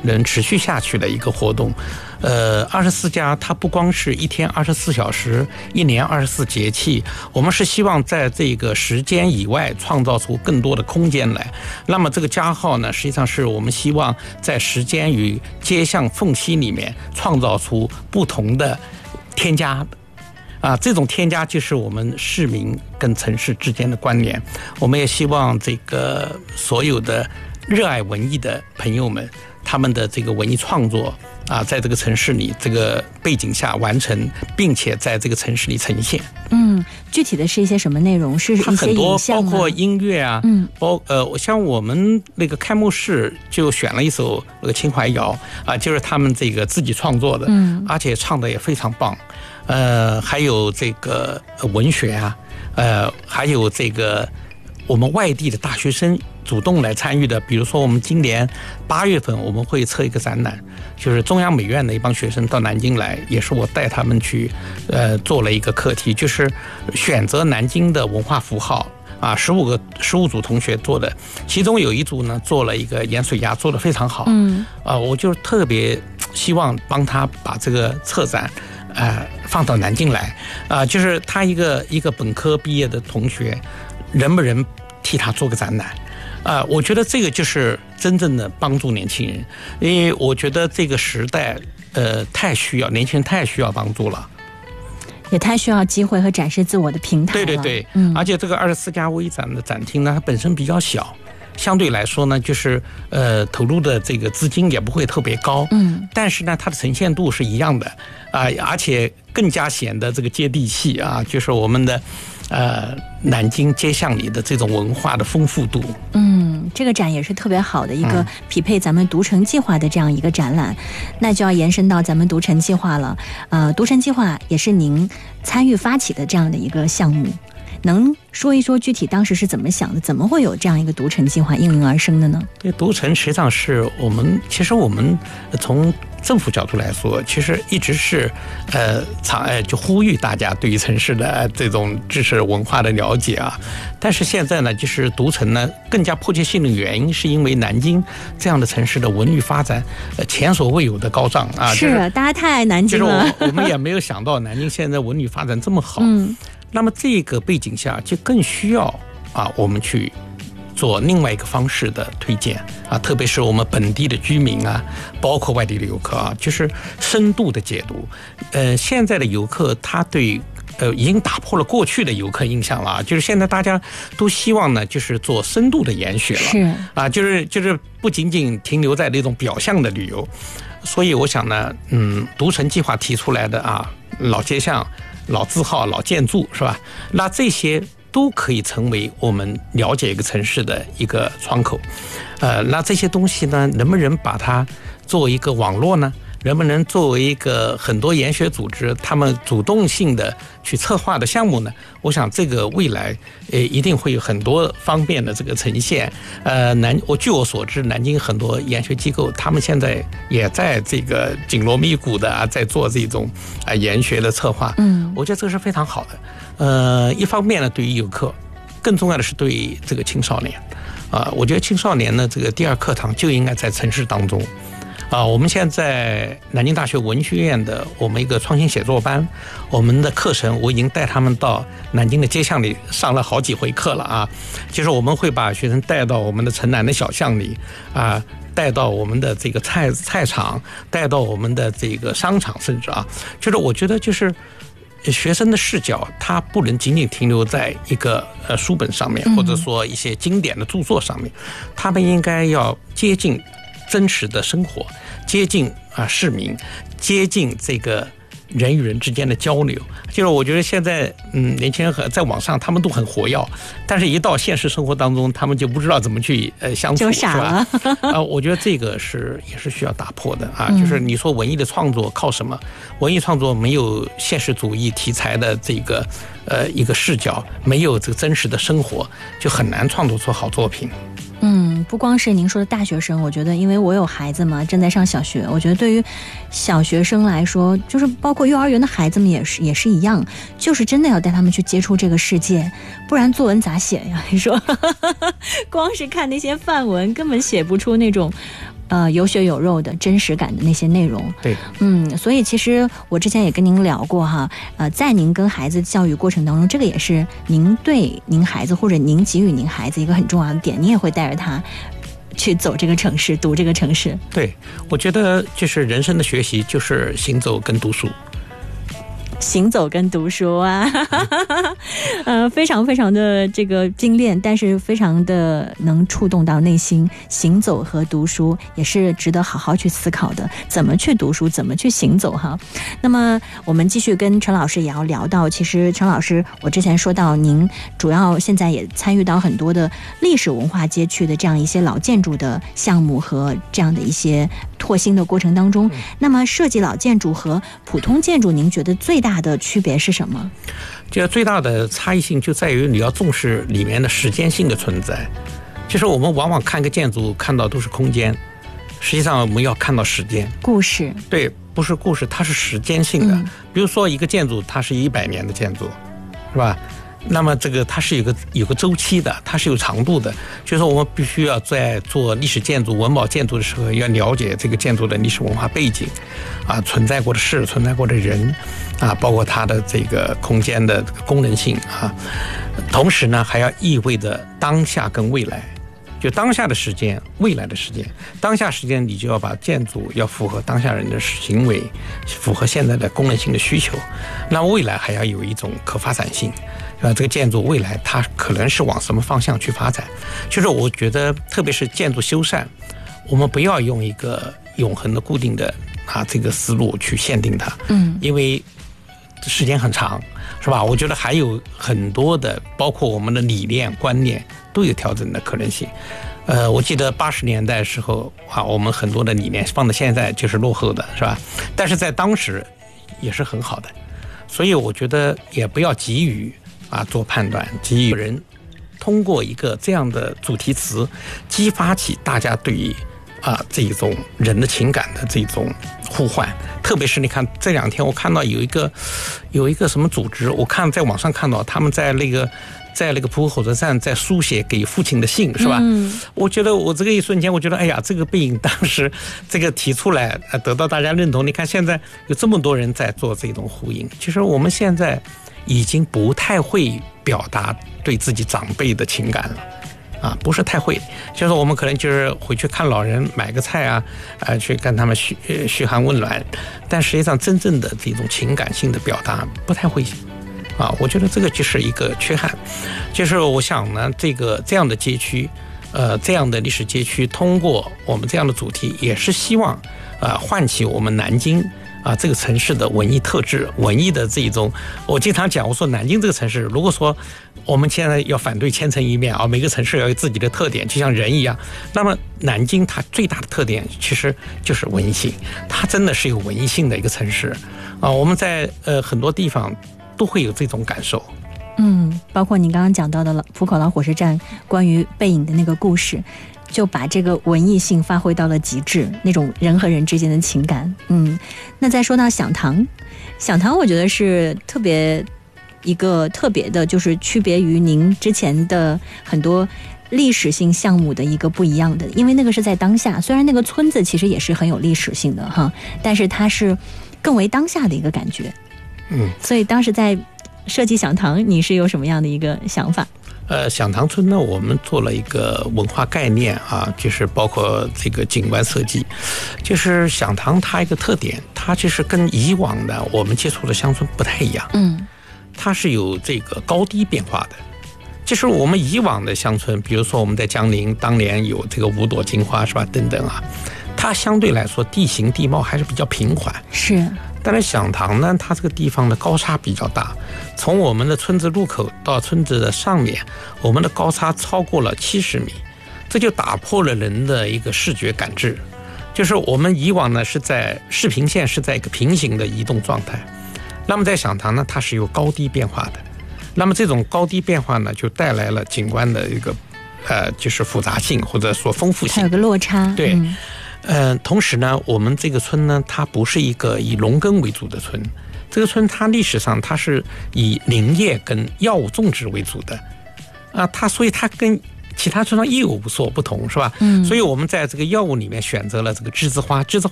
能持续下去的一个活动。24加它不光是一天24小时，一年24节气，我们是希望在这个时间以外创造出更多的空间来。那么这个加号呢，实际上是我们希望在时间与街巷缝隙里面创造出不同的添加。这种添加就是我们市民跟城市之间的关联。我们也希望这个所有的热爱文艺的朋友们，他们的这个文艺创作在这个城市里这个背景下完成，并且在这个城市里呈现。 具体的是一些什么内容？是一些影像吗？ 包括音乐啊，像我们那个开幕式就选了一首那个秦淮谣就是他们这个自己创作的，而且唱的也非常棒。还有这个文学啊，还有这个我们外地的大学生主动来参与的，比如说我们今年8月份我们会测一个展览，就是中央美院的一帮学生到南京来，也是我带他们去做了一个课题，就是选择南京的文化符号15组同学做的，其中有一组呢做了一个盐水鸭，做得非常好。我就特别希望帮他把这个策展放到南京来就是他一个本科毕业的同学，人不人替他做个展览我觉得这个就是真正的帮助年轻人，因为我觉得这个时代太需要年轻人，太需要帮助了， 也太需要机会和展示自我的平台了。 对，而且这个24加微展的展厅呢，它本身比较小，相对来说呢，就是投入的这个资金也不会特别高，但是呢，它的呈现度是一样的而且更加显得这个接地气就是我们的南京街巷里的这种文化的丰富度。 这个展也是特别好的一个匹配咱们读城计划的这样一个展览，那就要延伸到咱们读城计划了。读城计划也是您参与发起的这样的一个项目，能说一说具体当时是怎么想的，怎么会有这样一个读城计划应运而生的呢？ 对，读城实际上是其实我们从政府角度来说，其实一直是就呼吁大家对于城市的这种知识文化的了解但是现在呢，就是读城呢更加迫切性的原因，是因为南京这样的城市的文旅发展前所未有的高涨是大家太爱南京了， 就是我们也没有想到南京现在文旅发展这么好那么这个背景下就更需要我们去做另外一个方式的推荐特别是我们本地的居民包括外地的游客就是深度的解读。现在的游客他对已经打破了过去的游客印象了就是现在大家都希望呢，就是做深度的研学了就是不仅仅停留在那种表象的旅游。所以我想呢，读城计划提出来的老街巷、老字号、老建筑是吧？那这些都可以成为我们了解一个城市的一个窗口。那这些东西呢，能不能把它作为一个网络呢？能不能作为一个很多研学组织他们主动性的去策划的项目呢？我想这个未来一定会有很多方面的这个呈现。据我所知，南京很多研学机构他们现在也在这个紧锣密鼓的在做这种研学的策划。我觉得这个是非常好的。一方面呢，对于游客，更重要的是对于这个青少年我觉得青少年呢，这个第二课堂就应该在城市当中。我们现在南京大学文学院的我们一个创新写作班，我们的课程我已经带他们到南京的街巷里上了好几回课了就是我们会把学生带到我们的城南的小巷里带到我们的这个菜场，带到我们的这个商场，甚至就是我觉得就是学生的视角他不能仅仅停留在一个书本上面，或者说一些经典的著作上面，他们应该要接近真实的生活，接近市民，接近这个人与人之间的交流。就是我觉得现在年轻人在网上他们都很活跃，但是一到现实生活当中他们就不知道怎么去相处， 就傻了是吧？我觉得这个也是需要打破的就是你说文艺的创作靠什么？文艺创作没有现实主义题材的这个一个视角，没有这个真实的生活，就很难创作出好作品。 不光是您说的大学生，我觉得因为我有孩子嘛，正在上小学，我觉得对于小学生来说，就是包括幼儿园的孩子们也是一样，就是真的要带他们去接触这个世界，不然作文咋写呀？你说光是看那些范文根本写不出那种有血有肉的真实感的那些内容。 对， 所以其实我之前也跟您聊过哈，在您跟孩子教育过程当中，这个也是您对您孩子或者您给予您孩子一个很重要的点，你也会带着他去走这个城市，读这个城市。 对，我觉得就是人生的学习就是行走跟读书。 行走跟读书啊，非常非常的这个精炼，但是非常的能触动到内心。行走和读书也是值得好好去思考的，怎么去读书，怎么去行走哈。那么我们继续跟陈老师也要聊到，其实陈老师，我之前说到您主要现在也参与到很多的历史文化街区的这样一些老建筑的项目和这样的一些拓新的过程当中。那么设计老建筑和普通建筑，您觉得最大的区别是什么？ 这个最大的差异性就在于你要重视里面的时间性的存在。就是我们往往看个建筑看到都是空间，实际上我们要看到时间故事。对， 不是故事，它是时间性的。比如说一个建筑它是100年的建筑，是吧？那么这个它是有个周期的，它是有长度的。就是说我们必须要在做历史建筑、文保建筑的时候，要了解这个建筑的历史文化背景，存在过的事、存在过的人，包括它的这个空间的功能性啊。同时呢，还要意味着当下跟未来，就当下的时间、未来的时间。当下时间你就要把建筑要符合当下人的行为，符合现在的功能性的需求。那未来还要有一种可发展性。这个建筑未来它可能是往什么方向去发展？就是我觉得，特别是建筑修缮，我们不要用一个永恒的固定的这个思路去限定它，因为时间很长，是吧？我觉得还有很多的，包括我们的理念观念都有调整的可能性。我记得80年代的时候我们很多的理念放到现在就是落后的，是吧？但是在当时也是很好的，所以我觉得也不要急于做判断，给予人通过一个这样的主题词，激发起大家对于这种人的情感的这种互换。特别是你看这2天，我看到有一个什么组织，我看在网上看到他们在那个浦口火车站在书写给父亲的信，是吧？我觉得我这个一瞬间，我觉得哎呀，这个背影当时这个提出来，得到大家认同。你看现在有这么多人在做这种呼应，其实我们现在已经不太会表达对自己长辈的情感了，不是太会。就是我们可能就是回去看老人，买个菜去跟他们嘘寒问暖，但实际上真正的这种情感性的表达不太会。我觉得这个就是一个缺憾。就是我想呢，这样的街区，这样的历史街区，通过我们这样的主题，也是希望唤起我们南京这个城市的文艺特质，文艺的这种。我经常讲，我说南京这个城市，如果说我们现在要反对千城一面每个城市要有自己的特点，就像人一样，那么南京它最大的特点其实就是文艺性，它真的是有文艺性的一个城市我们在很多地方都会有这种感受。 包括你刚刚讲到的浦口老火车站关于背影的那个故事，就把这个文艺性发挥到了极致，那种人和人之间的情感。那再说到响堂，我觉得是一个特别的，就是区别于您之前的很多历史性项目的一个不一样的，因为那个是在当下，虽然那个村子其实也是很有历史性的但是它是更为当下的一个感觉。所以当时在设计响堂，你是有什么样的一个想法？ 响堂村呢，我们做了一个文化概念就是包括这个景观设计。就是响堂它一个特点，它就是跟以往的我们接触的乡村不太一样。它是有这个高低变化的。就是我们以往的乡村，比如说我们在江陵当年有这个五朵金花，是吧？等等它相对来说地形地貌还是比较平缓。 是。 但是响堂呢，它这个地方的高差比较大，从我们的村子入口到村子的上面，我们的高差超过了70米，这就打破了人的一个视觉感知。就是我们以往呢是在视平线是在一个平行的移动状态，那么在响堂呢，它是有高低变化的。那么这种高低变化呢，就带来了景观的一个就是复杂性或者说丰富性， 它有个落差。 对。同时呢，我们这个村呢，它不是一个以农耕为主的村，这个村它历史上它是以林业跟药物种植为主的所以它跟其他村庄也有所不同，是吧？所以我们在这个药物里面选择了这个栀子花。栀子